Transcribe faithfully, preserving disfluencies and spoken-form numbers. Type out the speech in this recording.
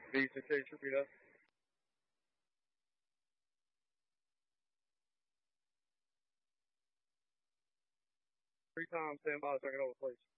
V six H, repeat up. Three times, stand by, so I can hold, please.